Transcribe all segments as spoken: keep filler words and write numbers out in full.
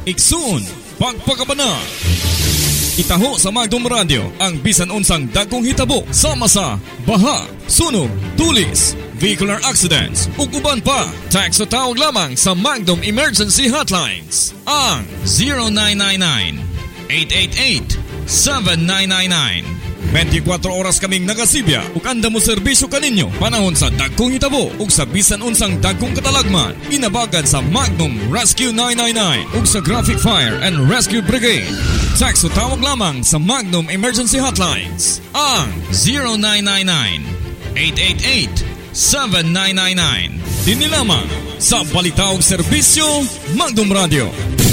Iksun, pagpakabana. Itaho sa Magdom Radio ang bisan unsang dagkong hitabo sama sa baha, sunog, tulis, vehicular accidents ug uban pa. Text o tawag lamang sa Magdom Emergency Hotlines ang zero nine nine nine, eight eight eight, seven nine nine nine. twenty-four oras kaming nagasibya ug anda mo serbisyo kaninyo panahon sa dagkong hitabo ug sa bisan unsang dagkong katalagman. Inabagan sa Magnum Rescue nine nine nine ug sa Graphic Fire and Rescue Brigade. Text o tawag lamang sa Magnum Emergency Hotlines ang zero nine nine nine, eight eight eight, seven nine nine nine. Dini lamang sa Balitaog Serbisyo Magnum Radio.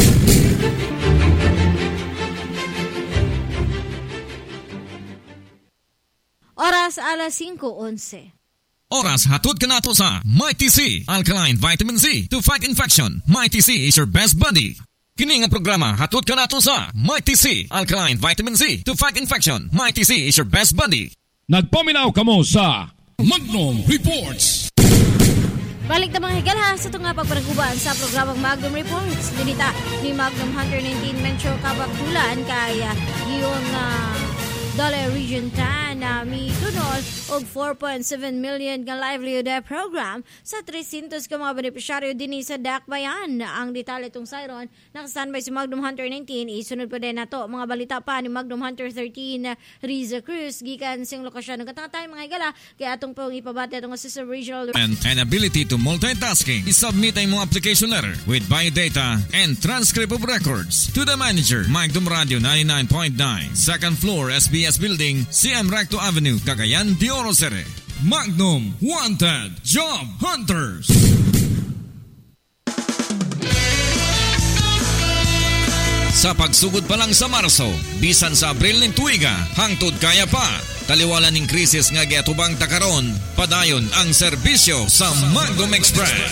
Oras alas cinco onse. Oras hatod ka nato sa Mighty C Alkaline Vitamin C to fight infection. Mighty C is your best buddy. Kini nga programa hatod ka nato sa Mighty C Alkaline Vitamin C to fight infection. Mighty C is your best buddy. Nagpaminaw kamo sa Magnum Reports. Balik na mga higala sa itong nga pagpanaguban sa programang Magnum Reports. Dinita ni Magnum Hunter nineteen Metro Kabaktulan kaya yung uh, Dollar Region ten na uh, mitunol og four point seven million nga livelihood program sa three hundred ka mga benepisyaryo din sa Dakbayan. Ang detalye itong sayron nakastandby si Magnum Hunter nineteen. Isunod pa din na to mga balita pa ni Magnum Hunter thirteen Riza Cruz gikan sing lokasyon ng katatay mga higala kaya atong pong ipabati atong assistant regional and an ability to multitasking. Isubmit ang mong application letter with biodata and transcript of records to the manager Magnum Radio ninety-nine point nine second floor S B S Building, C M Recto Avenue, Cagayan de Oro City. Magnum Wanted Job Hunters. Sa pagsugod pa lang sa Marso, bisan sa Abril ng tuiga, hangtod kaya pa. Taliwalan ng krisis nga giatubang takaron, padayon ang serbisyo sa Magnum Express.